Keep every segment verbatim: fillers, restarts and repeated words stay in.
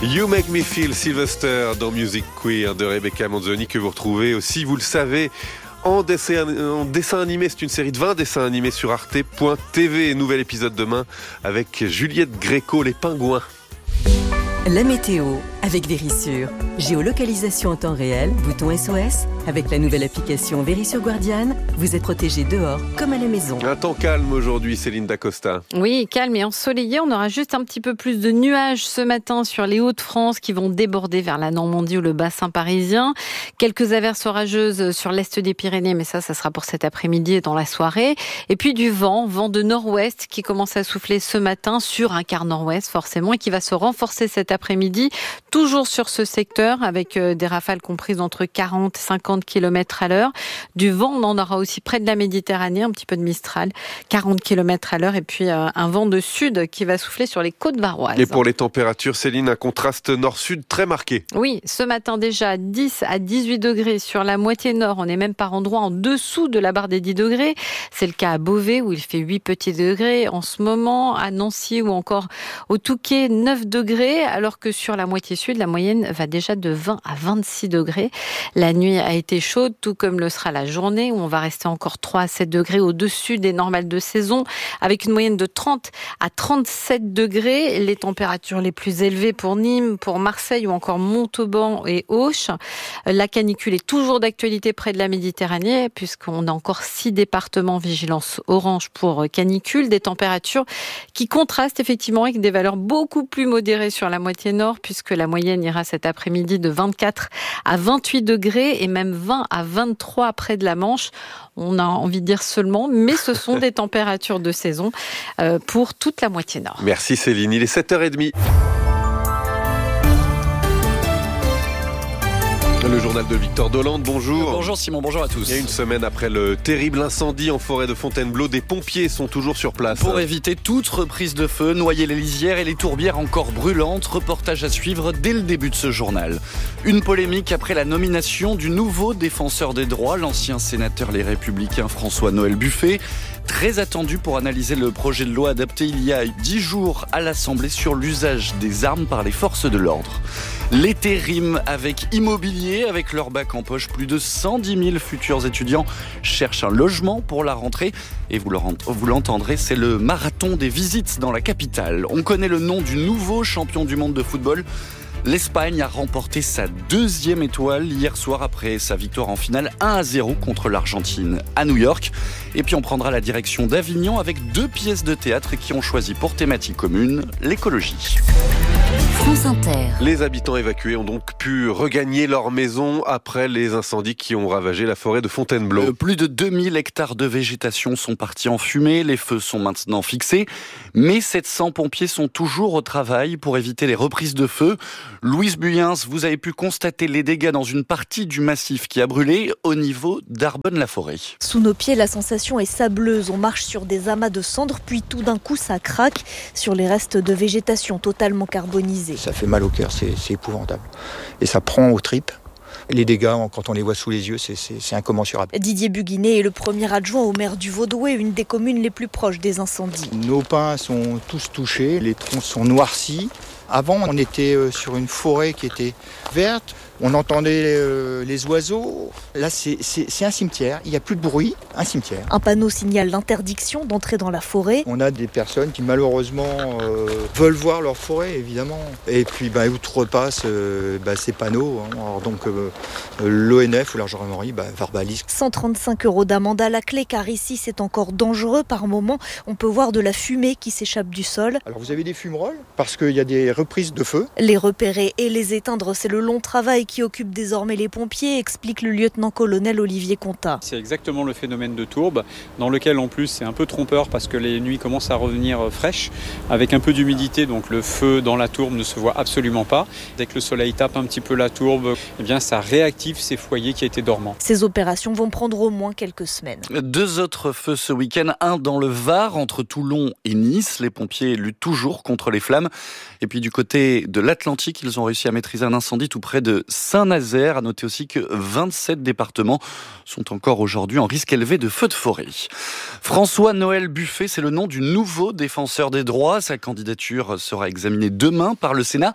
You Make Me Feel Sylvester dans Music Queer de Rebecca Manzoni, que vous retrouvez aussi, vous le savez, en dessin, en dessin animé. C'est une série de vingt dessins animés sur arte point t v. Nouvel épisode demain avec Juliette Gréco, les pingouins. La météo avec Vérissure. Géolocalisation en temps réel, bouton S O S. Avec la nouvelle application Vérissure Guardian, vous êtes protégé dehors comme à la maison. Un temps calme aujourd'hui, Céline Dacosta. Oui, calme et ensoleillé. On aura juste un petit peu plus de nuages ce matin sur les Hauts-de-France qui vont déborder vers la Normandie ou le bassin parisien. Quelques averses orageuses sur l'est des Pyrénées, mais ça, ça sera pour cet après-midi et dans la soirée. Et puis du vent, vent de nord-ouest qui commence à souffler ce matin sur un quart nord-ouest forcément et qui va se renforcer cet après-midi, toujours sur ce secteur avec des rafales comprises entre quarante et cinquante kilomètres à l'heure. Du vent, on en aura aussi près de la Méditerranée, un petit peu de Mistral, quarante kilomètres à l'heure, et puis euh, un vent de sud qui va souffler sur les côtes varoises. Et pour les températures, Céline, un contraste nord-sud très marqué. Oui, ce matin déjà dix à dix-huit degrés sur la moitié nord. On est même par endroits en dessous de la barre des dix degrés. C'est le cas à Beauvais où il fait huit petits degrés en ce moment, à Nancy ou encore au Touquet neuf degrés, alors que sur la moitié sud, la moyenne va déjà de vingt à vingt-six degrés. La nuit a été chaude, tout comme le sera la journée, où on va rester encore trois à sept degrés au-dessus des normales de saison, avec une moyenne de trente à trente-sept degrés. Les températures les plus élevées pour Nîmes, pour Marseille ou encore Montauban et Auch. La canicule est toujours d'actualité près de la Méditerranée, puisqu'on a encore six départements vigilance orange pour canicule. Des températures qui contrastent effectivement avec des valeurs beaucoup plus modérées sur la moitié nord, puisque la moyenne ira cet après-midi de vingt-quatre à vingt-huit degrés et même vingt à vingt-trois près de la Manche. On a envie de dire seulement, mais ce sont des températures de saison euh, pour toute la moitié nord. Merci Céline, il est sept heures trente. Le journal de Victor Dolande, bonjour. Bonjour Simon, bonjour à tous. Il y a une semaine après le terrible incendie en forêt de Fontainebleau, des pompiers sont toujours sur place. Pour éviter toute reprise de feu, noyer les lisières et les tourbières encore brûlantes. Reportage à suivre dès le début de ce journal. Une polémique après la nomination du nouveau défenseur des droits, l'ancien sénateur Les Républicains François-Noël Buffet. Très attendu pour analyser le projet de loi adopté il y a dix jours à l'Assemblée sur l'usage des armes par les forces de l'ordre. L'été rime avec immobilier, avec leur bac en poche. Plus de cent dix mille futurs étudiants cherchent un logement pour la rentrée. Et vous l'entendrez, c'est le marathon des visites dans la capitale. On connaît le nom du nouveau champion du monde de football. L'Espagne a remporté sa deuxième étoile hier soir après sa victoire en finale un à zéro contre l'Argentine à New York. Et puis on prendra la direction d'Avignon avec deux pièces de théâtre qui ont choisi pour thématique commune l'écologie. France Inter. Les habitants évacués ont donc pu regagner leur maison après les incendies qui ont ravagé la forêt de Fontainebleau. Euh, plus de deux mille hectares de végétation sont partis en fumée, les feux sont maintenant fixés, mais sept cents pompiers sont toujours au travail pour éviter les reprises de feu. Louise Buyens, vous avez pu constater les dégâts dans une partie du massif qui a brûlé au niveau d'Arbonne-la-Forêt. Sous nos pieds, la sensation est sableuse. On marche sur des amas de cendres, puis tout d'un coup, ça craque sur les restes de végétation totalement carbonisés. Ça fait mal au cœur, c'est, c'est épouvantable. Et ça prend aux tripes. Les dégâts, quand on les voit sous les yeux, c'est, c'est, c'est incommensurable. Didier Buguinet est le premier adjoint au maire du Vaudouet, une des communes les plus proches des incendies. Nos pins sont tous touchés, les troncs sont noircis. Avant, on était sur une forêt qui était verte, on entendait euh, les oiseaux. Là, c'est, c'est, c'est un cimetière, il n'y a plus de bruit, un cimetière. Un panneau signale l'interdiction d'entrer dans la forêt. On a des personnes qui, malheureusement, euh, veulent voir leur forêt, évidemment. Et puis, bah, outrepassent euh, bah, ces panneaux. Hein. Alors, donc, euh, l'O N F ou la gendarmerie bah, verbalise. cent trente-cinq euros d'amende à la clé, car ici, c'est encore dangereux. Par moment, on peut voir de la fumée qui s'échappe du sol. Alors, vous avez des fumerolles, parce qu'il y a des reprises de feu. Les repérer et les éteindre, c'est le long travail qui occupe désormais les pompiers, explique le lieutenant-colonel Olivier Contat. C'est exactement le phénomène de tourbe, dans lequel en plus c'est un peu trompeur parce que les nuits commencent à revenir fraîches, avec un peu d'humidité, donc le feu dans la tourbe ne se voit absolument pas. Dès que le soleil tape un petit peu la tourbe, eh bien ça réactive ces foyers qui étaient dormants. Ces opérations vont prendre au moins quelques semaines. Deux autres feux ce week-end, un dans le Var, entre Toulon et Nice. Les pompiers luttent toujours contre les flammes. Et puis du côté de l'Atlantique, ils ont réussi à maîtriser un incendie tout près de Saint-Nazaire. À noter aussi que vingt-sept départements sont encore aujourd'hui en risque élevé de feux de forêt. François-Noël Buffet, c'est le nom du nouveau défenseur des droits. Sa candidature sera examinée demain par le Sénat.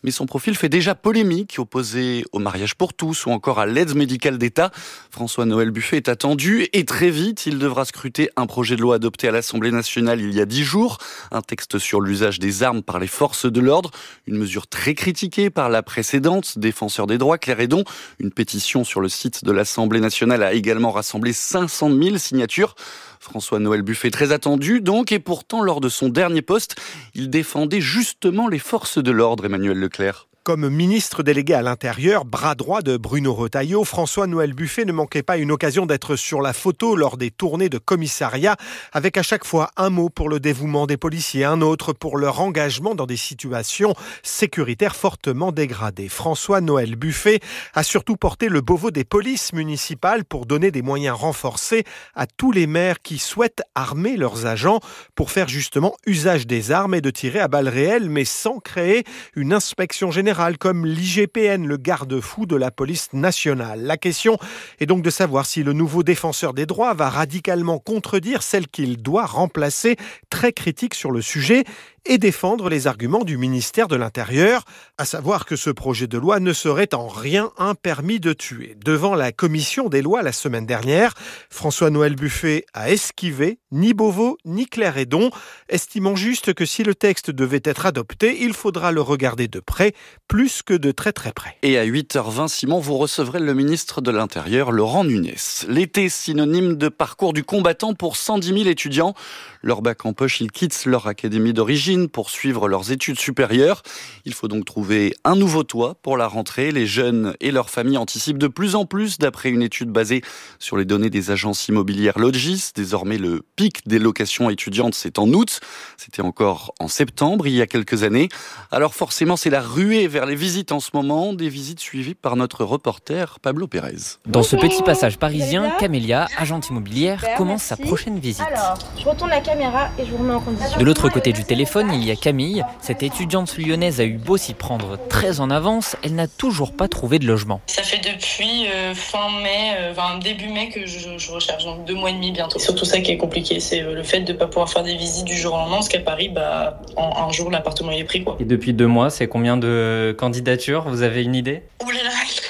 Mais son profil fait déjà polémique, opposé au mariage pour tous ou encore à l'aide médicale d'État. François-Noël Buffet est attendu et très vite, il devra scruter un projet de loi adopté à l'Assemblée nationale il y a dix jours. Un texte sur l'usage des armes par les forces de l'ordre. Une mesure très critiquée par la précédente, défenseur des droits, Claire Hédon. Une pétition sur le site de l'Assemblée nationale a également rassemblé cinq cent mille signatures. François-Noël Buffet très attendu donc, et pourtant lors de son dernier poste, il défendait justement les forces de l'ordre, Emmanuel Leclerc. Comme ministre délégué à l'Intérieur, bras droit de Bruno Retailleau, François-Noël Buffet ne manquait pas une occasion d'être sur la photo lors des tournées de commissariat, avec à chaque fois un mot pour le dévouement des policiers, un autre pour leur engagement dans des situations sécuritaires fortement dégradées. François-Noël Buffet a surtout porté le Beauvau des polices municipales pour donner des moyens renforcés à tous les maires qui souhaitent armer leurs agents pour faire justement usage des armes et de tirer à balles réelles, mais sans créer une inspection générale comme l'I G P N, le garde-fou de la police nationale. La question est donc de savoir si le nouveau défenseur des droits va radicalement contredire celle qu'il doit remplacer, très critique sur le sujet, et défendre les arguments du ministère de l'Intérieur, à savoir que ce projet de loi ne serait en rien un permis de tuer. Devant la commission des lois la semaine dernière, François-Noël Buffet a esquivé ni Beauvau ni Claire Hédon, estimant juste que si le texte devait être adopté, il faudra le regarder de près, plus que de très très près. Et à huit heures vingt, Simon, vous recevrez le ministre de l'Intérieur, Laurent Nunez. L'été, synonyme de parcours du combattant pour cent dix mille étudiants. Leur bac en poche, ils quittent leur académie d'origine pour suivre leurs études supérieures. Il faut donc trouver un nouveau toit pour la rentrée. Les jeunes et leurs familles anticipent de plus en plus, d'après une étude basée sur les données des agences immobilières Logis. Désormais, le pic des locations étudiantes, c'est en août. C'était encore en septembre, il y a quelques années. Alors forcément, c'est la ruée vers les visites en ce moment, des visites suivies par notre reporter Pablo Pérez. Dans ce petit passage parisien, Camélia, agente immobilière, commence sa prochaine visite. Alors, je retourne la caméra et je vous remets en condition. De l'autre côté du téléphone, il y a Camille. Cette étudiante lyonnaise a eu beau s'y prendre très en avance, elle n'a toujours pas trouvé de logement. Ça fait depuis euh, fin mai, euh, enfin début mai que je, je recherche, donc deux mois et demi bientôt. C'est surtout ça qui est compliqué, c'est euh, le fait de ne pas pouvoir faire des visites du jour au lendemain, parce qu'à Paris, bah, en un jour, l'appartement est pris, quoi. Et depuis deux mois, c'est combien de candidatures ? Vous avez une idée ? Ouh là là.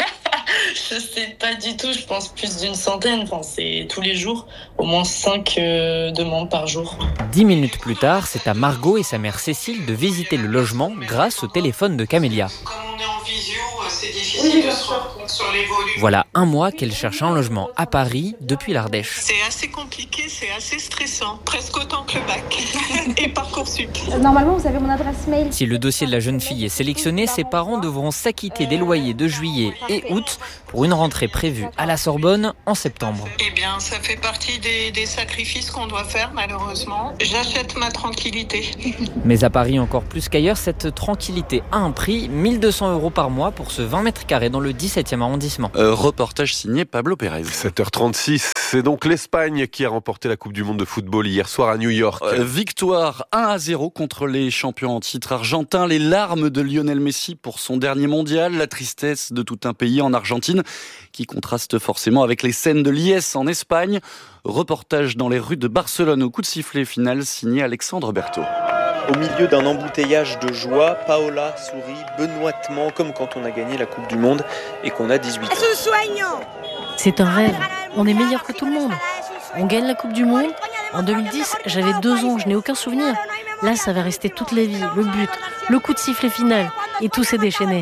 Je sais pas du tout, je pense plus d'une centaine. Enfin, c'est tous les jours, au moins cinq euh, demandes par jour. Dix minutes plus tard, c'est à Margot et sa mère Cécile de visiter le logement grâce au téléphone de Camélia. Comme on est en visio, c'est difficile de se rendre compte sur les volumes. Voilà un mois qu'elle cherche un logement à Paris depuis l'Ardèche. C'est assez compliqué, c'est assez stressant, presque autant que le bac et Parcoursup. Normalement, vous avez mon adresse mail. Si le dossier de la jeune fille est sélectionné, ses parents devront s'acquitter des loyers de juillet et août pour une rentrée prévue à la Sorbonne en septembre. Eh bien, ça fait partie des, des sacrifices qu'on doit faire, malheureusement. J'achète ma tranquillité. Mais à Paris, encore plus qu'ailleurs, cette tranquillité a un prix, mille deux cents euros par mois pour ce vingt mètres carrés dans le dix-septième arrondissement. Euh, reportage signé Pablo Pérez. sept heures trente-six, c'est donc l'Espagne qui a remporté la Coupe du Monde de football hier soir à New York. Euh, victoire un à zéro contre les champions en titre argentins. Les larmes de Lionel Messi pour son dernier mondial. La tristesse de tout un pays en Argentine qui contraste forcément avec les scènes de l'I S en Espagne. Reportage dans les rues de Barcelone au coup de sifflet final signé Alexandre Berthaud. Au milieu d'un embouteillage de joie, Paola sourit benoîtement comme quand on a gagné la Coupe du Monde et qu'on a dix-huit ans. C'est un rêve. On est meilleur que tout le monde. On gagne la Coupe du Monde. En deux mille dix, j'avais deux ans, je n'ai aucun souvenir. Là, ça va rester toute la vie. Le but, le coup de sifflet final. Et tout s'est déchaîné.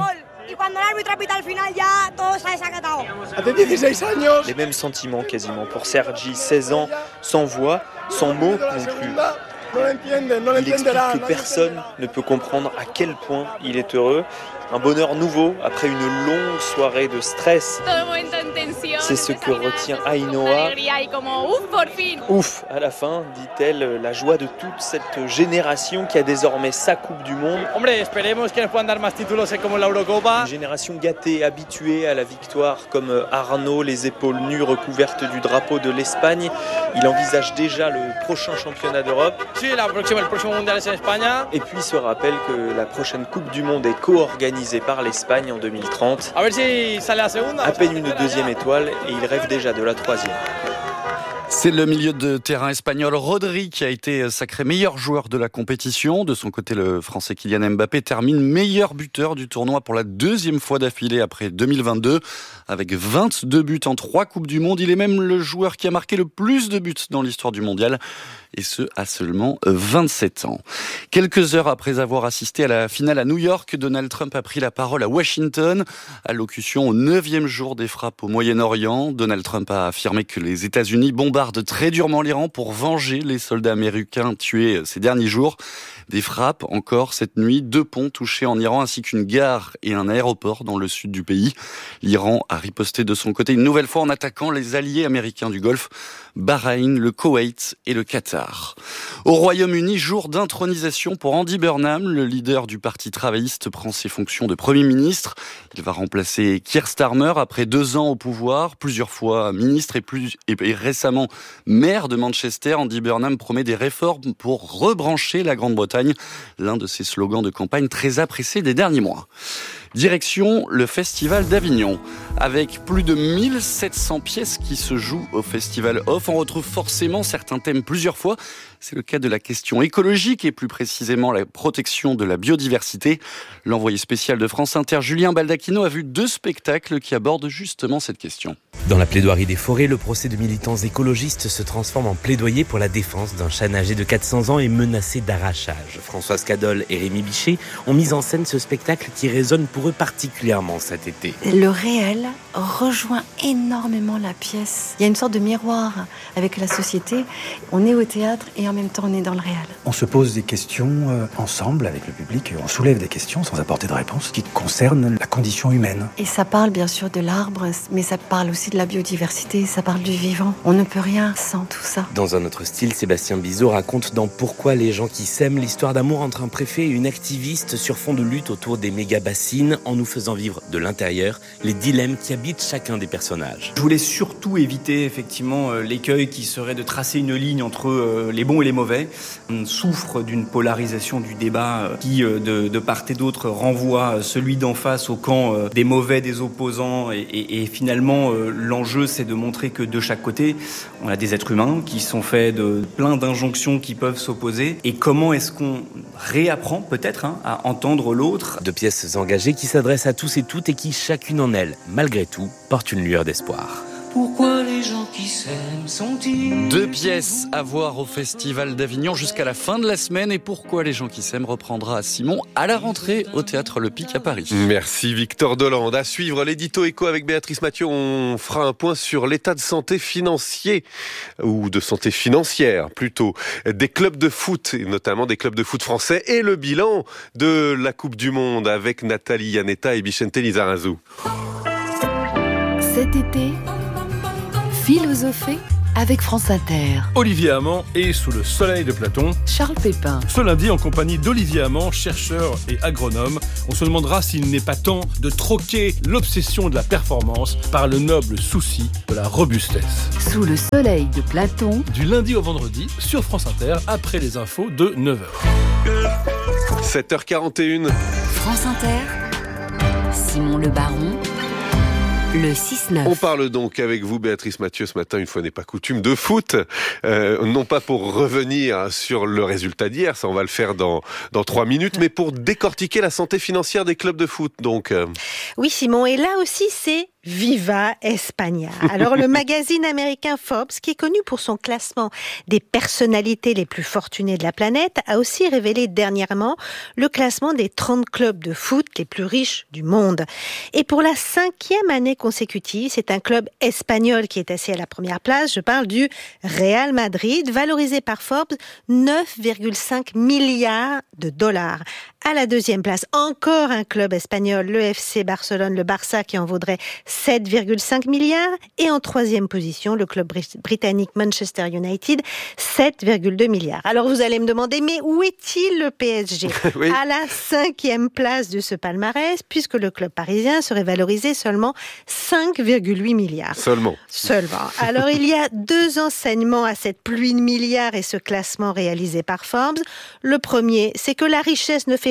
Les mêmes sentiments quasiment pour Sergi, seize ans, sans voix, sans mots non plus. Il explique que personne ne peut comprendre à quel point il est heureux. Un bonheur nouveau après une longue soirée de stress. C'est ce que retient Ainhoa. Ouf, à la fin, dit-elle, la joie de toute cette génération qui a désormais sa Coupe du Monde. Une génération gâtée, habituée à la victoire, comme Arnaud, les épaules nues recouvertes du drapeau de l'Espagne. Il envisage déjà le prochain championnat d'Europe. Et puis se rappelle que la prochaine Coupe du Monde est co-organisée par l'Espagne en deux mille trente. À peine une deuxième étoile et il rêve déjà de la troisième. C'est le milieu de terrain espagnol Rodri qui a été sacré meilleur joueur de la compétition. De son côté, le Français Kylian Mbappé termine meilleur buteur du tournoi pour la deuxième fois d'affilée après deux mille vingt-deux. Avec vingt-deux buts en trois Coupes du Monde, il est même le joueur qui a marqué le plus de buts dans l'histoire du mondial. Et ce, à seulement vingt-sept ans. Quelques heures après avoir assisté à la finale à New York, Donald Trump a pris la parole à Washington. Allocution au neuvième jour des frappes au Moyen-Orient. Donald Trump a affirmé que les États-Unis bombardent très durement l'Iran pour venger les soldats américains tués ces derniers jours. Des frappes encore cette nuit, deux ponts touchés en Iran ainsi qu'une gare et un aéroport dans le sud du pays. L'Iran a riposté de son côté une nouvelle fois en attaquant les alliés américains du Golfe, Bahreïn, le Koweït et le Qatar. Au Royaume-Uni, jour d'intronisation pour Andy Burnham, le leader du Parti travailliste prend ses fonctions de Premier ministre. Il va remplacer Keir Starmer après deux ans au pouvoir, plusieurs fois ministre et, plus, et récemment maire de Manchester. Andy Burnham promet des réformes pour rebrancher la Grande-Bretagne, l'un de ses slogans de campagne très appréciés des derniers mois. Direction le Festival d'Avignon. Avec plus de mille sept cents pièces qui se jouent au Festival Off, on retrouve forcément certains thèmes plusieurs fois. C'est le cas de la question écologique et plus précisément la protection de la biodiversité. L'envoyé spécial de France Inter, Julien Baldacchino, a vu deux spectacles qui abordent justement cette question. Dans la plaidoirie des forêts, le procès de militants écologistes se transforme en plaidoyer pour la défense d'un chêne âgé de quatre cents ans et menacé d'arrachage. Françoise Cadol et Rémi Bichet ont mis en scène ce spectacle qui résonne pour eux particulièrement cet été. Le réel rejoint énormément la pièce. Il y a une sorte de miroir avec la société. On est au théâtre et en même temps on est dans le réel. On se pose des questions euh, ensemble avec le public. On soulève des questions sans apporter de réponse qui concernent la condition humaine. Et ça parle bien sûr de l'arbre, mais ça parle aussi de la biodiversité, ça parle du vivant. On ne peut rien sans tout ça. Dans un autre style, Sébastien Bizot raconte dans Pourquoi les gens qui s'aiment l'histoire d'amour entre un préfet et une activiste sur fond de lutte autour des méga-bassines, en nous faisant vivre de l'intérieur les dilemmes qui habitent chacun des personnages. Je voulais surtout éviter effectivement l'écueil qui serait de tracer une ligne entre les bons et les mauvais. On souffre d'une polarisation du débat qui, de, de part et d'autre, renvoie celui d'en face au camp des mauvais, des opposants. Et, et, et finalement, l'enjeu, c'est de montrer que de chaque côté, on a des êtres humains qui sont faits de plein d'injonctions qui peuvent s'opposer. Et comment est-ce qu'on réapprend peut-être hein, à entendre l'autre ? Deux pièces engagées qui s'adressent à tous et toutes et qui, chacune en elle, malgré tout, porte une lueur d'espoir. Pourquoi les gens qui s'aiment sont-ils... Deux pièces à voir au Festival d'Avignon jusqu'à la fin de la semaine. Et Pourquoi les gens qui s'aiment reprendra à Simon à la rentrée au Théâtre Le Pic à Paris. Merci Victor Dolande. À suivre l'édito éco avec Béatrice Mathieu. On fera un point sur l'état de santé financier, ou de santé financière plutôt, des clubs de foot, et notamment des clubs de foot français, et le bilan de la Coupe du Monde avec Nathalie Yanetta et Bichente Lizarazu. Cet été, philosopher avec France Inter. Olivier Hamon est sous le soleil de Platon. Charles Pépin. Ce lundi, en compagnie d'Olivier Hamon, chercheur et agronome, on se demandera s'il n'est pas temps de troquer l'obsession de la performance par le noble souci de la robustesse. Sous le soleil de Platon. Du lundi au vendredi, sur France Inter, après les infos de neuf heures. sept heures quarante et une. France Inter. Simon Le Baron. Le six neuf. On parle donc avec vous, Béatrice Mathieu, ce matin, une fois n'est pas coutume, de foot. Euh, non pas pour revenir sur le résultat d'hier, ça on va le faire dans, dans trois minutes, mais pour décortiquer la santé financière des clubs de foot. Donc, euh... Oui, Simon, et là aussi, c'est Viva España. Alors, le magazine américain Forbes, qui est connu pour son classement des personnalités les plus fortunées de la planète, a aussi révélé dernièrement le classement des trente clubs de foot les plus riches du monde. Et pour la cinquième année consécutive, c'est un club espagnol qui est assis à la première place. Je parle du Real Madrid, valorisé par Forbes neuf virgule cinq milliards de dollars. À la deuxième place, encore un club espagnol, le F C Barcelone, le Barça, qui en vaudrait sept virgule cinq milliards. Et en troisième position, le club britannique Manchester United, sept virgule deux milliards. Alors vous allez me demander, mais où est-il le P S G ? Oui. À la cinquième place de ce palmarès, puisque le club parisien serait valorisé seulement cinq virgule huit milliards. Seulement. Seulement. Alors il y a deux enseignements à cette pluie de milliards et ce classement réalisé par Forbes. Le premier, c'est que la richesse ne fait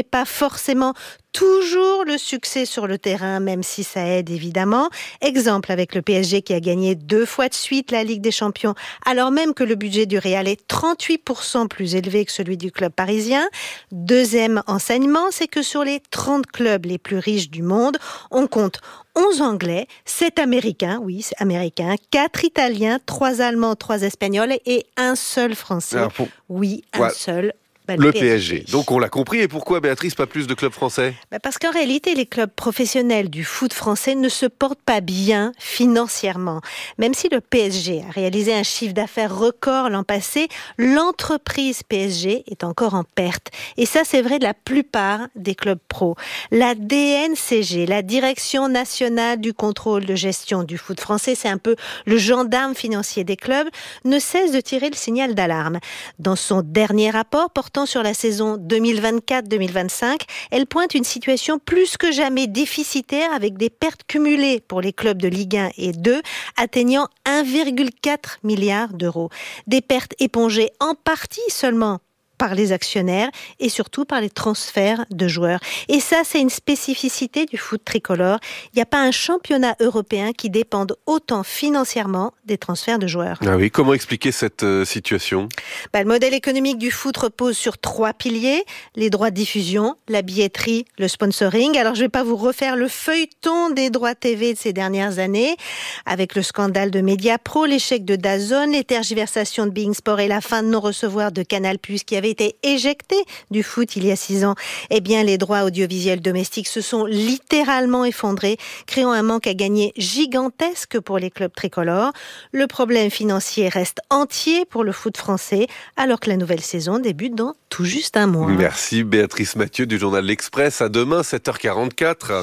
fait pas forcément toujours le succès sur le terrain, même si ça aide évidemment. Exemple avec le P S G qui a gagné deux fois de suite la Ligue des Champions, alors même que le budget du Real est trente-huit pour cent plus élevé que celui du club parisien. Deuxième enseignement, c'est que sur les trente clubs les plus riches du monde, on compte onze Anglais, sept Américains, oui, c'est américain, quatre Italiens, trois Allemands, trois Espagnols et un seul Français. Alors pour... Oui, un ouais. seul. Bah, le, le P S G. P S G. Donc on l'a compris. Et pourquoi, Béatrice, pas plus de clubs français ? bah Parce qu'en réalité, les clubs professionnels du foot français ne se portent pas bien financièrement. Même si le P S G a réalisé un chiffre d'affaires record l'an passé, l'entreprise P S G est encore en perte. Et ça, c'est vrai de la plupart des clubs pro. La D N C G, la Direction nationale du contrôle de gestion du foot français, c'est un peu le gendarme financier des clubs, ne cesse de tirer le signal d'alarme. Dans son dernier rapport portant sur la saison deux mille vingt-quatre deux mille vingt-cinq, elle pointe une situation plus que jamais déficitaire avec des pertes cumulées pour les clubs de Ligue un et deux atteignant un virgule quatre milliard d'euros. Des pertes épongées en partie seulement par les actionnaires et surtout par les transferts de joueurs. Et ça, c'est une spécificité du foot tricolore. Il n'y a pas un championnat européen qui dépende autant financièrement des transferts de joueurs. Ah oui, comment expliquer cette euh, situation ? bah, Le modèle économique du foot repose sur trois piliers, les droits de diffusion, la billetterie, le sponsoring. Alors, je ne vais pas vous refaire le feuilleton des droits T V de ces dernières années, avec le scandale de Mediapro, l'échec de DAZN, les tergiversations de Bein Sport et la fin de non-recevoir de Canal+, qui avait été éjecté du foot il y a six ans. Eh bien, les droits audiovisuels domestiques se sont littéralement effondrés, créant un manque à gagner gigantesque pour les clubs tricolores. Le problème financier reste entier pour le foot français, alors que la nouvelle saison débute dans tout juste un mois. Merci Béatrice Mathieu du journal L'Express. À demain, sept heures quarante-quatre.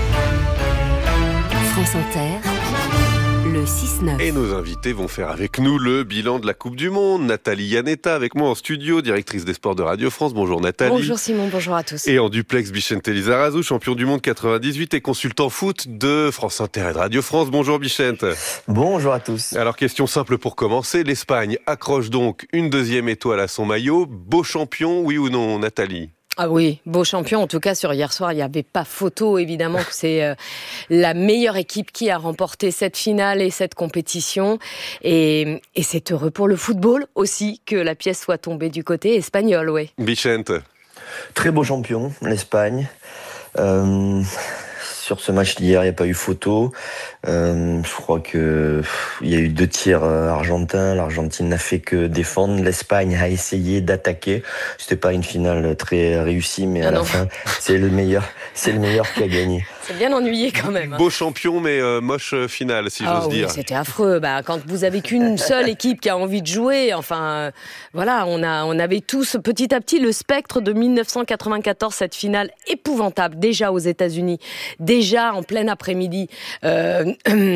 France Inter. Le six neuf. Et nos invités vont faire avec nous le bilan de la Coupe du Monde. Nathalie Yanetta avec moi en studio, directrice des sports de Radio France. Bonjour Nathalie. Bonjour Simon, bonjour à tous. Et en duplex, Bichente Lizarazu, champion du monde quatre-vingt-dix-huit et consultant foot de France Inter et de Radio France. Bonjour Bichente. Bonjour à tous. Alors question simple pour commencer, l'Espagne accroche donc une deuxième étoile à son maillot. Beau champion, oui ou non Nathalie ? Ah oui, beau champion. En tout cas, sur hier soir, il n'y avait pas photo, évidemment, que c'est euh, la meilleure équipe qui a remporté cette finale et cette compétition. Et, et c'est heureux pour le football aussi que la pièce soit tombée du côté espagnol, oui. Bichente. Très beau champion, l'Espagne. Euh, sur ce match d'hier, il n'y a pas eu photo. Euh, je crois que pff, il y a eu deux tirs argentins. L'Argentine n'a fait que défendre. L'Espagne a essayé d'attaquer. C'était pas une finale très réussie, mais à ah la non. fin, c'est le meilleur, c'est le meilleur qui a gagné. C'est bien ennuyé quand même. Beau champion, mais euh, moche finale, si ah, j'ose oui, dire. C'était affreux. Bah, quand vous avez qu'une seule équipe qui a envie de jouer, enfin, euh, voilà, on a, on avait tous petit à petit le spectre de mille neuf cent quatre-vingt-quatorze, cette finale épouvantable, déjà aux États-Unis, déjà en plein après-midi, euh,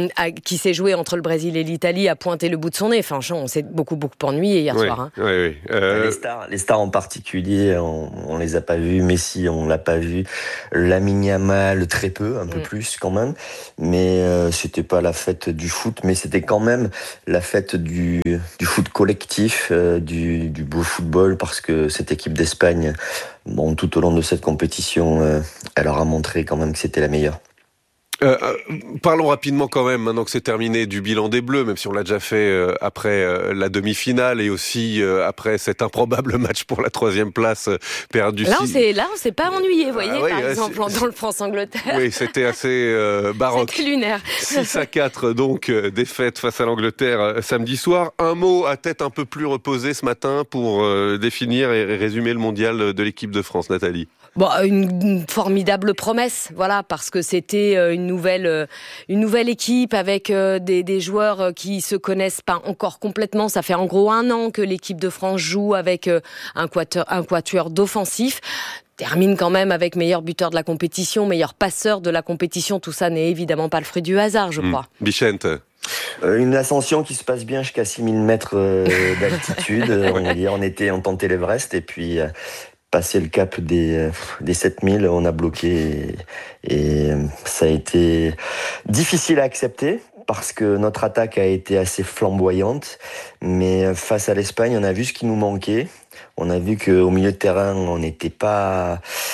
qui s'est jouée entre le Brésil et l'Italie, a pointé le bout de son nez. Enfin, on s'est beaucoup, beaucoup ennuyé hier oui, soir. Hein. Oui, oui. Euh... Les stars, les stars en particulier, on, on les a pas vus. Messi, on l'a pas vu. Lamine Yamal, très peu, un peu mmh. plus quand même. Mais euh, c'était pas la fête du foot, mais c'était quand même la fête du, du foot collectif, euh, du, du beau football, parce que cette équipe d'Espagne, bon, tout au long de cette compétition, euh, elle leur a montré quand même que c'était la meilleure. Euh, parlons rapidement quand même, maintenant que c'est terminé, du bilan des Bleus, même si on l'a déjà fait euh, après euh, la demi-finale et aussi euh, après cet improbable match pour la troisième place euh, perdu. Là, on s'est, là, on s'est pas ennuyé, vous voyez, ah, oui, par euh, exemple, dans le France-Angleterre. Oui, c'était assez euh, baroque. C'était lunaire. six à quatre, donc, euh, défaite face à l'Angleterre euh, samedi soir. Un mot à tête un peu plus reposée ce matin pour euh, définir et résumer le mondial de l'équipe de France, Nathalie. Bon, une, une formidable promesse, voilà, parce que c'était une nouvelle, une nouvelle équipe avec des, des joueurs qui se connaissent pas encore complètement. Ça fait en gros un an que l'équipe de France joue avec un quatuor, un quatuor d'offensifs. Termine quand même avec meilleur buteur de la compétition, meilleur passeur de la compétition. Tout ça n'est évidemment pas le fruit du hasard, je crois. Mmh. Bichente. Euh, une ascension qui se passe bien jusqu'à six mille mètres euh, d'altitude. on, va dire, on était, on tentait l'Everest et puis. Euh, Passer le cap des, des sept mille, on a bloqué et, et ça a été difficile à accepter parce que notre attaque a été assez flamboyante. Mais face à l'Espagne, on a vu ce qui nous manquait. On a vu qu'au milieu de terrain, on n'était pas...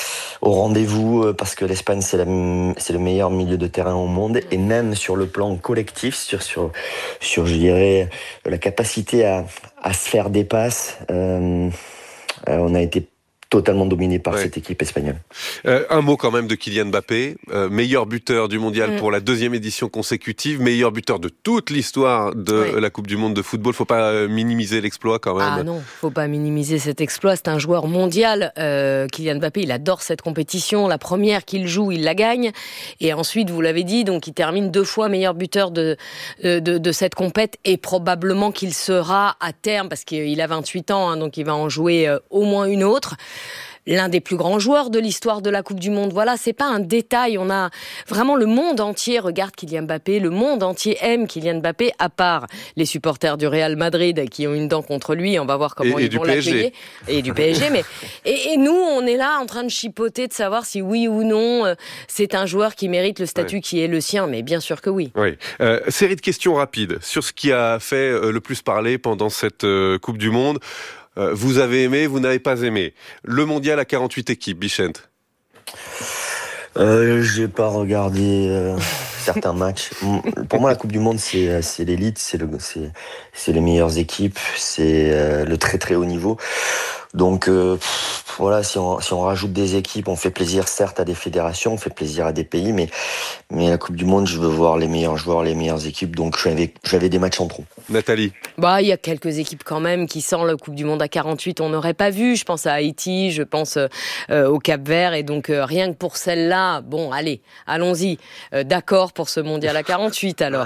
au rendez-vous parce que l'Espagne c'est, la, c'est le meilleur milieu de terrain au monde et même sur le plan collectif, sur sur sur je dirais la capacité à à se faire des passes, euh, on a été totalement dominé par ouais. cette équipe espagnole. Euh, un mot quand même de Kylian Mbappé, euh, meilleur buteur du mondial mmh. pour la deuxième édition consécutive, meilleur buteur de toute l'histoire de ouais. la Coupe du Monde de football. Faut pas euh, minimiser l'exploit quand même. Ah non, faut pas minimiser cet exploit. C'est un joueur mondial. Euh, Kylian Mbappé, il adore cette compétition. La première qu'il joue, il la gagne. Et ensuite, vous l'avez dit, donc il termine deux fois meilleur buteur de de, de, de cette compète et probablement qu'il sera à terme, parce qu'il a vingt-huit ans, hein, donc il va en jouer euh, au moins une autre. L'un des plus grands joueurs de l'histoire de la Coupe du Monde. Voilà, c'est pas un détail. On a vraiment le monde entier regarde Kylian Mbappé. Le monde entier aime Kylian Mbappé, à part les supporters du Real Madrid qui ont une dent contre lui. On va voir comment et, ils et vont l'accueillir. Et du P S G. Mais et, et nous, on est là en train de chipoter, de savoir si oui ou non euh, c'est un joueur qui mérite le statut ouais. qui est le sien. Mais bien sûr que oui. Oui. Euh, série de questions rapides sur ce qui a fait euh, le plus parler pendant cette euh, Coupe du Monde. Euh, vous avez aimé, vous n'avez pas aimé. Le mondial à quarante-huit équipes, Bichente. Euh, j'ai pas regardé euh, certains matchs. Pour moi, la Coupe du Monde, c'est, c'est l'élite, c'est, le, c'est, c'est les meilleures équipes, c'est euh, le très très haut niveau. Donc euh, pff, voilà, si on, si on rajoute des équipes, on fait plaisir certes à des fédérations, on fait plaisir à des pays, mais, mais la Coupe du Monde, je veux voir les meilleurs joueurs, les meilleures équipes, donc j'avais, j'avais des matchs en trop. Nathalie. Bah, il y a quelques équipes quand même qui, sans la Coupe du Monde à quarante-huit, on n'aurait pas vu. Je pense à Haïti, je pense euh, au Cap-Vert, et donc euh, rien que pour celle-là, bon, allez, allons-y. Euh, d'accord pour ce mondial à quarante-huit, alors.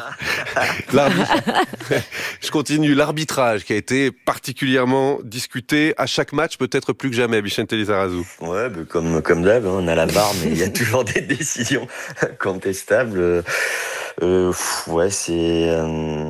Je continue. L'arbitrage qui a été particulièrement discuté à chaque match, peut-être plus que jamais, Bichente Lizarazu. Ouais, bah, comme, comme d'hab, hein, on a la barre, mais il y a toujours des décisions contestables. Euh, ouais, c'est... Euh,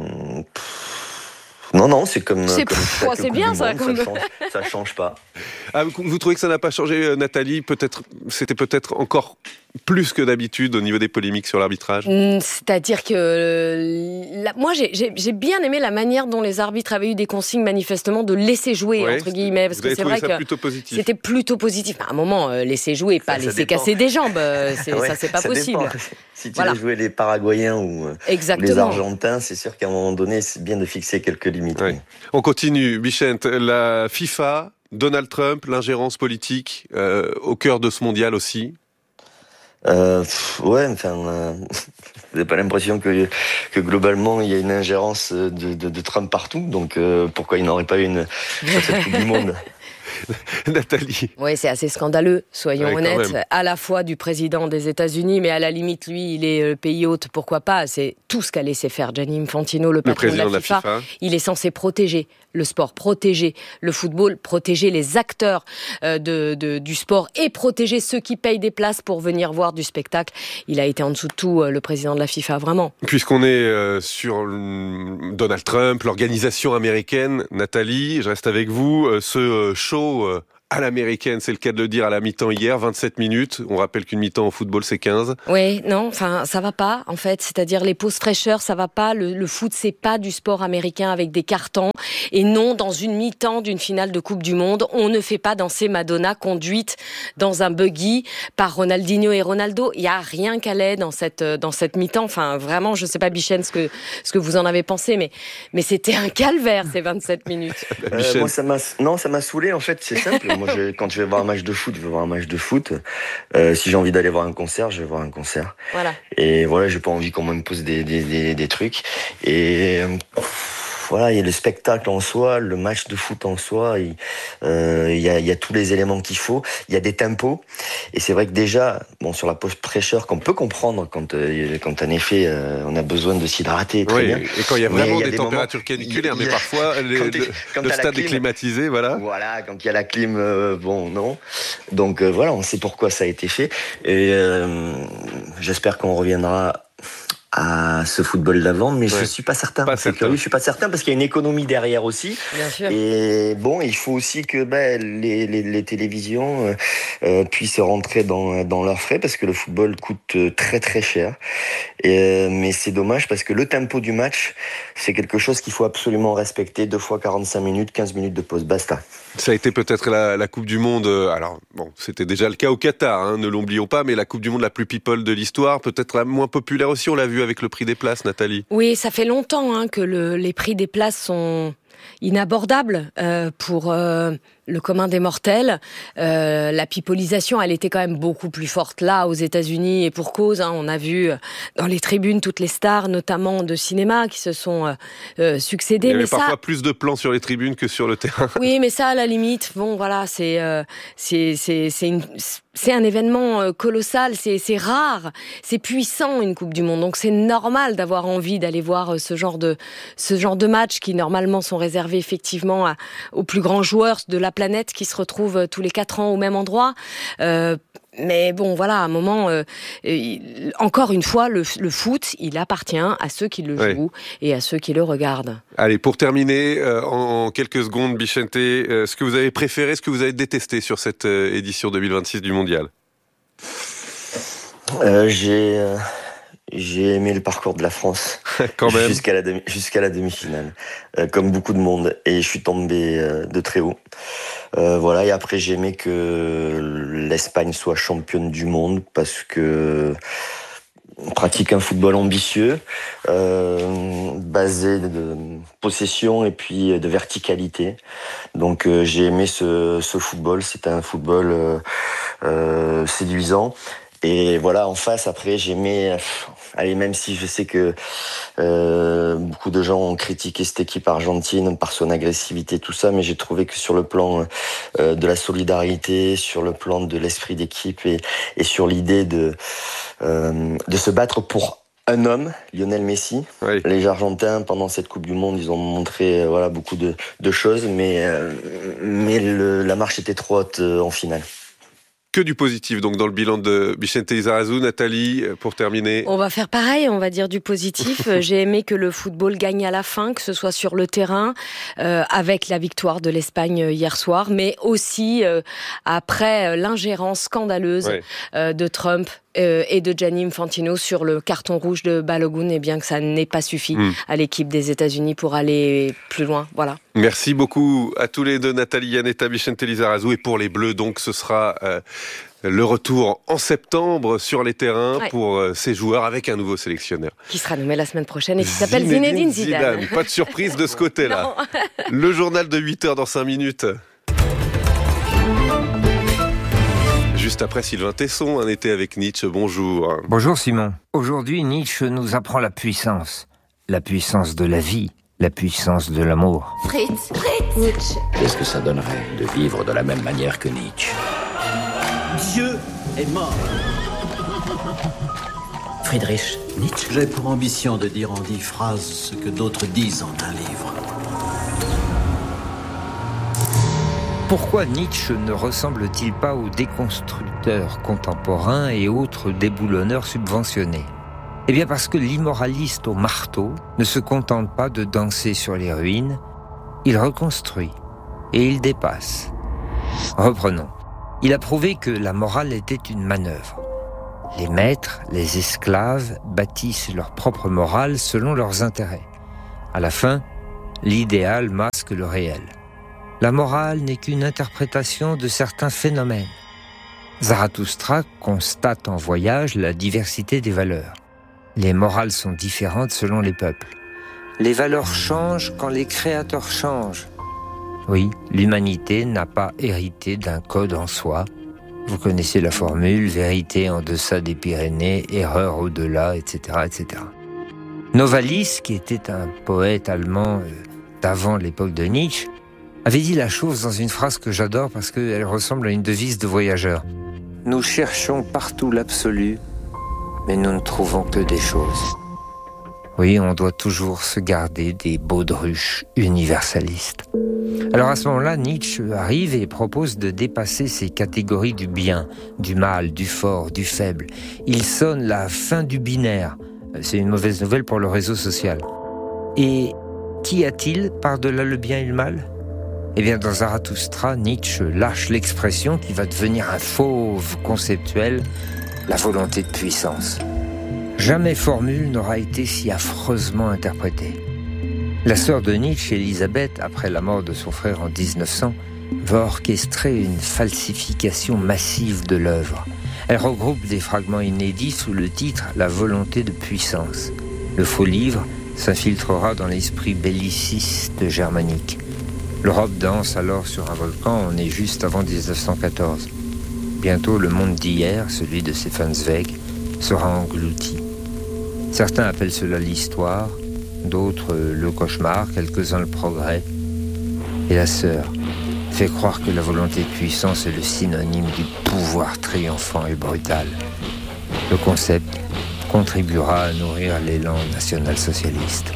non, non, c'est comme... C'est, comme oh, c'est bien ça. Monde, comme... ça, change, ça change pas. Ah, vous, vous trouvez que ça n'a pas changé, Nathalie ? Peut-être, c'était peut-être encore plus que d'habitude au niveau des polémiques sur l'arbitrage. C'est-à-dire que euh, la, moi, j'ai, j'ai, j'ai bien aimé la manière dont les arbitres avaient eu des consignes manifestement de laisser jouer, ouais, entre guillemets, parce que c'est vrai que plutôt positif. C'était plutôt positif. À un moment, euh, laisser jouer, pas ça, laisser ça casser des jambes, euh, c'est, ouais, ça c'est pas ça possible. Dépend. Si tu voilà. veux jouer les Paraguayens ou, ou les Argentins, c'est sûr qu'à un moment donné, c'est bien de fixer quelques limites. Ouais. On continue, Bichente. La FIFA, Donald Trump, l'ingérence politique euh, au cœur de ce mondial aussi. Euh, ouais, enfin, euh, vous n'avez pas l'impression que, que globalement il y a une ingérence de, de, de Trump partout, donc euh, pourquoi il n'aurait pas une sur cette Coupe du Monde? Nathalie. Oui, c'est assez scandaleux, soyons ouais, honnêtes, à la fois du président des États-Unis, mais à la limite, lui, il est le pays hôte, pourquoi pas. C'est tout ce qu'a laissé faire Gianni Infantino, le patron le de la FIFA. de la FIFA. Il est censé protéger le sport, protéger le football, protéger les acteurs euh, de, de, du sport et protéger ceux qui payent des places pour venir voir du spectacle. Il a été en dessous de tout, euh, le président de la FIFA, vraiment. Puisqu'on est euh, sur Donald Trump, l'organisation américaine, Nathalie, je reste avec vous, euh, ce euh, show euh, à l'américaine, c'est le cas de le dire, à la mi-temps hier, vingt-sept minutes. On rappelle qu'une mi-temps au football, c'est quinze. Oui, non, enfin, ça va pas, en fait. C'est-à-dire, les pauses fraîcheurs, ça va pas. Le, le foot, c'est pas du sport américain avec des cartons. Et non, dans une mi-temps d'une finale de Coupe du Monde, on ne fait pas danser Madonna conduite dans un buggy par Ronaldinho et Ronaldo. Il y a rien qu'à l'aide dans cette, dans cette mi-temps. Enfin, vraiment, je sais pas, Bichente, ce que, ce que vous en avez pensé, mais, mais c'était un calvaire, ces vingt-sept minutes. Euh, moi, ça m'a, non, ça m'a saoulé, en fait, c'est simple. Moi, je, quand je vais voir un match de foot, je vais voir un match de foot. Euh, si j'ai envie d'aller voir un concert, je vais voir un concert. Voilà. Et voilà, j'ai pas envie qu'on me pose des, des, des, des trucs. Et euh, voilà, il y a le spectacle en soi, le match de foot en soi. Il, euh, il y a, il y a tous les éléments qu'il faut. Il y a des tempos. Et c'est vrai que déjà, bon, sur la pause prêcheur, qu'on peut comprendre quand, euh, quand en effet, euh, on a besoin de s'hydrater. Très oui, bien. Et quand il y a vraiment il y a des, des températures moments, caniculaires, il y a, mais parfois les, quand le, quand le stade clim, est climatisé, voilà. Voilà, quand il y a la clim, euh, bon, non. Donc euh, voilà, on sait pourquoi ça a été fait. Et euh, j'espère qu'on reviendra à ce football d'avant, mais Ouais. je suis pas certain. Pas C'est certain. curieux, je suis pas certain parce qu'il y a une économie derrière aussi. Bien sûr. Et bon, il faut aussi que ben, les, les, les télévisions euh, euh, puissent rentrer dans, dans leurs frais parce que le football coûte très très cher. Et, euh, mais c'est dommage parce que le tempo du match, c'est quelque chose qu'il faut absolument respecter. Deux fois quarante-cinq minutes, quinze minutes de pause, basta. Ça a été peut-être la, la Coupe du Monde, euh, alors bon, c'était déjà le cas au Qatar, hein, ne l'oublions pas, mais la Coupe du Monde la plus people de l'histoire, peut-être la moins populaire aussi, on l'a vu avec le prix des places, Nathalie. Oui, ça fait longtemps hein, que le, les prix des places sont inabordables euh, pour euh, le commun des mortels. Euh, la pipolisation, elle était quand même beaucoup plus forte là aux États-Unis et pour cause. Hein, on a vu dans les tribunes toutes les stars, notamment de cinéma, qui se sont euh, succédées. Il y avait mais parfois ça... plus de plans sur les tribunes que sur le terrain. Oui, mais ça, à la limite, bon, voilà, c'est euh, c'est c'est c'est une c'est un événement euh, colossal, c'est c'est rare, c'est puissant une Coupe du Monde, donc c'est normal d'avoir envie d'aller voir euh, ce genre de ce genre de matchs qui normalement sont réservés effectivement à, aux plus grands joueurs de la planète qui se retrouvent euh, tous les quatre ans au même endroit. Euh, Mais bon, voilà, à un moment, euh, il, encore une fois, le, le foot, il appartient à ceux qui le Ouais. jouent et à ceux qui le regardent. Allez, pour terminer, euh, en quelques secondes, Bichente, euh, ce que vous avez préféré, ce que vous avez détesté sur cette euh, édition deux mille vingt-six du Mondial? Euh, j'ai, euh, j'ai aimé le parcours de la France. Quand même. Jusqu'à la, demi, jusqu'à la demi-finale. Euh, comme beaucoup de monde. Et je suis tombé euh, de très haut. Euh, voilà. Et après, j'ai aimé que l'Espagne soit championne du monde parce que on pratique un football ambitieux, euh, basé de possession et puis de verticalité. Donc euh, j'ai aimé ce, ce football. C'était un football euh, euh, séduisant. Et voilà, en face, après, j'ai aimé... Pff, allez, même si je sais que euh, beaucoup de gens ont critiqué cette équipe argentine par son agressivité, tout ça, mais j'ai trouvé que sur le plan euh, de la solidarité, sur le plan de l'esprit d'équipe et, et sur l'idée de, euh, de se battre pour un homme, Lionel Messi. Oui. Les Argentins, pendant cette Coupe du Monde, ils ont montré euh, voilà, beaucoup de, de choses, mais, euh, mais le, la marche était trop haute euh, en finale. Que du positif, donc, dans le bilan de Bichente Lizarazu. Nathalie, pour terminer. On va faire pareil, on va dire du positif. J'ai aimé que le football gagne à la fin, que ce soit sur le terrain, euh, avec la victoire de l'Espagne hier soir, mais aussi euh, après l'ingérence scandaleuse Ouais. euh, de Trump euh, et de Gianni Infantino sur le carton rouge de Balogun, et bien que ça n'ait pas suffi Mm. à l'équipe des États-Unis pour aller plus loin. Voilà. Merci beaucoup à tous les deux, Nathalie Iannetta, Bichente Lizarazu. Et pour les Bleus, donc, ce sera euh, le retour en septembre sur les terrains Ouais. pour euh, ces joueurs avec un nouveau sélectionneur. Qui sera nommé la semaine prochaine et qui s'appelle Zinedine Zidane. Pas de surprise de ce côté-là. Le journal de huit heures dans cinq minutes. Juste après Sylvain Tesson, un été avec Nietzsche. Bonjour. Bonjour Simon. Aujourd'hui, Nietzsche nous apprend la puissance. La puissance de la vie. La puissance de l'amour. Fritz, Fritz, Nietzsche. Qu'est-ce que ça donnerait de vivre de la même manière que Nietzsche? Dieu est mort. Friedrich Nietzsche. J'ai pour ambition de dire en dix phrases ce que d'autres disent en un livre. Pourquoi Nietzsche ne ressemble-t-il pas aux déconstructeurs contemporains et autres déboulonneurs subventionnés? Eh bien parce que l'immoraliste au marteau ne se contente pas de danser sur les ruines, il reconstruit et il dépasse. Reprenons. Il a prouvé que la morale était une manœuvre. Les maîtres, les esclaves bâtissent leur propre morale selon leurs intérêts. À la fin, l'idéal masque le réel. La morale n'est qu'une interprétation de certains phénomènes. Zarathustra constate en voyage la diversité des valeurs. Les morales sont différentes selon les peuples. Les valeurs changent quand les créateurs changent. Oui, l'humanité n'a pas hérité d'un code en soi. Vous connaissez la formule, vérité en deçà des Pyrénées, erreur au-delà, et cetera, et cetera. Novalis, qui était un poète allemand d'avant l'époque de Nietzsche, avait dit la chose dans une phrase que j'adore parce qu'elle ressemble à une devise de voyageur. Nous cherchons partout l'absolu, mais nous ne trouvons que des choses. Oui, on doit toujours se garder des baudruches universalistes. Alors à ce moment-là, Nietzsche arrive et propose de dépasser ces catégories du bien, du mal, du fort, du faible. Il sonne la fin du binaire, c'est une mauvaise nouvelle pour le réseau social. Et qu'y a-t-il par-delà le bien et le mal ? Eh bien, dans Zarathustra, Nietzsche lâche l'expression qui va devenir un fauve conceptuel, la volonté de puissance. Jamais formule n'aura été si affreusement interprétée. La sœur de Nietzsche, Elisabeth, après la mort de son frère en dix-neuf cents, va orchestrer une falsification massive de l'œuvre. Elle regroupe des fragments inédits sous le titre « La volonté de puissance ». Le faux livre s'infiltrera dans l'esprit belliciste germanique. L'Europe danse alors sur un volcan, on est juste avant dix-neuf cent quatorze. Bientôt, le monde d'hier, celui de Stefan Zweig, sera englouti. Certains appellent cela l'histoire, d'autres le cauchemar, quelques-uns le progrès. Et la sœur fait croire que la volonté de puissance est le synonyme du pouvoir triomphant et brutal. Le concept contribuera à nourrir l'élan national-socialiste.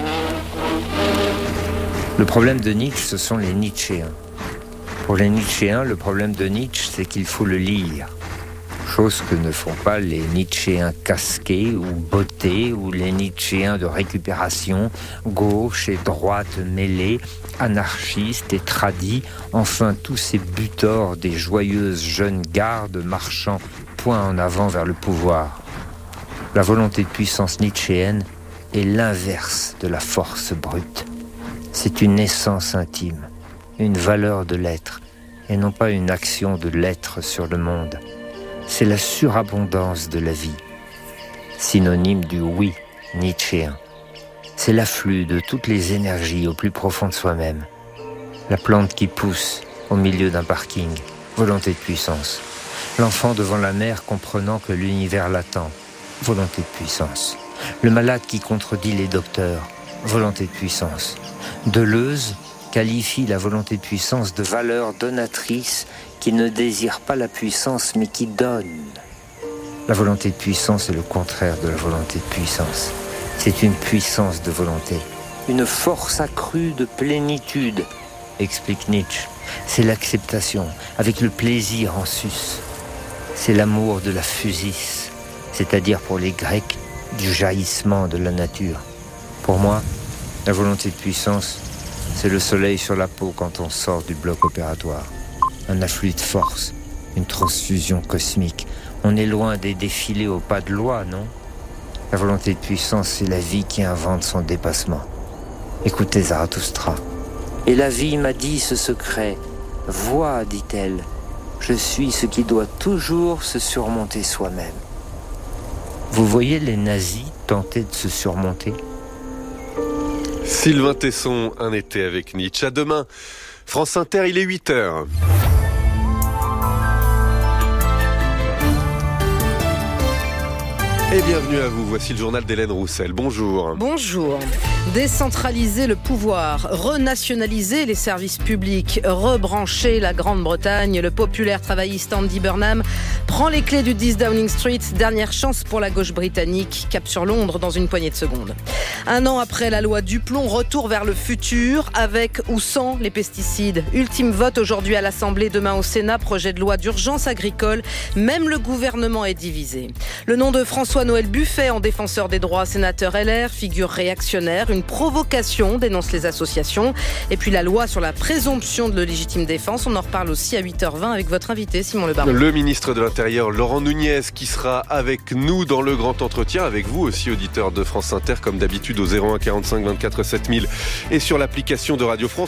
Le problème de Nietzsche, ce sont les Nietzschéens. Pour les Nietzschéens, le problème de Nietzsche, c'est qu'il faut le lire. Chose que ne font pas les Nietzschéens casqués ou bottés, ou les Nietzschéens de récupération, gauche et droite mêlées, anarchistes et tradis, enfin tous ces butors des joyeuses jeunes gardes marchant point en avant vers le pouvoir. La volonté de puissance nietzschéenne est l'inverse de la force brute. C'est une essence intime, une valeur de l'être, et non pas une action de l'être sur le monde. C'est la surabondance de la vie, synonyme du oui nietzschéen. C'est l'afflux de toutes les énergies au plus profond de soi-même. La plante qui pousse au milieu d'un parking, volonté de puissance. L'enfant devant la mère comprenant que l'univers l'attend, volonté de puissance. Le malade qui contredit les docteurs, volonté de puissance. Deleuze qualifie la volonté de puissance de valeur donatrice qui ne désire pas la puissance mais qui donne. La volonté de puissance est le contraire de la volonté de puissance. C'est une puissance de volonté, une force accrue de plénitude, explique Nietzsche. C'est l'acceptation, avec le plaisir en sus. C'est l'amour de la physis, c'est-à-dire pour les Grecs, du jaillissement de la nature. Pour moi, la volonté de puissance, c'est le soleil sur la peau quand on sort du bloc opératoire. Un afflux de force, une transfusion cosmique. On est loin des défilés au pas de loi, non ? La volonté de puissance, c'est la vie qui invente son dépassement. Écoutez Zarathustra. Et la vie m'a dit ce secret. Vois, dit-elle, je suis ce qui doit toujours se surmonter soi-même. Vous voyez les nazis tenter de se surmonter ? Sylvain Tesson, un été avec Nietzsche. À demain, France Inter, il est huit heures. Et bienvenue à vous, voici le journal d'Hélène Roussel. Bonjour. Bonjour. Décentraliser le pouvoir, renationaliser les services publics, rebrancher la Grande-Bretagne. Le populaire travailliste Andy Burnham prend les clés du dix Downing Street. Dernière chance pour la gauche britannique. Cap sur Londres dans une poignée de secondes. Un an après la loi Duplon, retour vers le futur, avec ou sans les pesticides. Ultime vote aujourd'hui à l'Assemblée, demain au Sénat. Projet de loi d'urgence agricole. Même le gouvernement est divisé. Le nom de François-Noël Buffet en défenseur des droits, sénateur L R, figure réactionnaire. Une provocation, dénoncent les associations. Et puis la loi sur la présomption de légitime défense. On en reparle aussi à huit heures vingt avec votre invité Simon Le Baron. Le ministre de l'Intérieur Laurent Nunez qui sera avec nous dans le grand entretien, avec vous aussi auditeurs de France Inter comme d'habitude au zéro un quarante-cinq vingt-quatre sept mille et sur l'application de Radio France.